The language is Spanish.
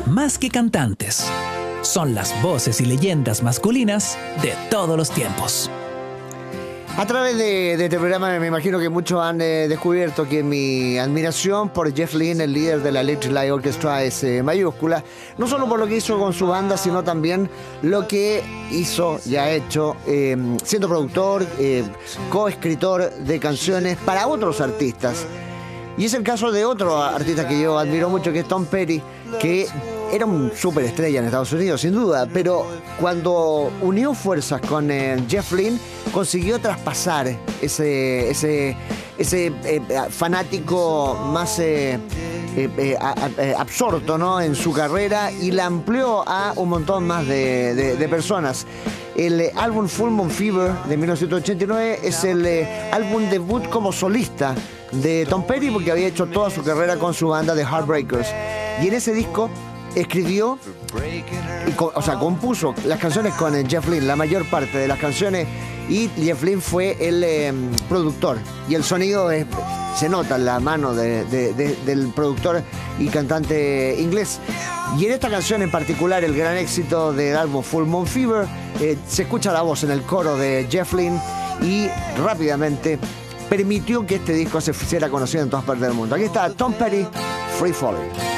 más que cantantes, son las voces y leyendas masculinas de todos los tiempos. A través de este programa me imagino que muchos han descubierto que mi admiración por Jeff Lynne, el líder de la Electric Light Orchestra, es mayúscula. No solo por lo que hizo con su banda, sino también lo que hizo y ha hecho siendo productor, coescritor de canciones para otros artistas. Y es el caso de otro artista que yo admiro mucho, que es Tom Petty, que era un superestrella en Estados Unidos, sin duda, pero cuando unió fuerzas con Jeff Lynne, consiguió traspasar ese fanático más absorto, ¿no?, en su carrera, y la amplió a un montón más de personas. El álbum Full Moon Fever de 1989 es el álbum debut como solista de Tom Petty, porque había hecho toda su carrera con su banda The Heartbreakers. Y en ese disco escribió, compuso las canciones con Jeff Lynne, la mayor parte de las canciones, y Jeff Lynne fue el productor. Y el sonido se nota en la mano del productor y cantante inglés. Y en esta canción en particular, el gran éxito del álbum Full Moon Fever, se escucha la voz en el coro de Jeff Lynne, y rápidamente permitió que este disco se hiciera conocido en todas partes del mundo. Aquí está Tom Petty, Free Falling.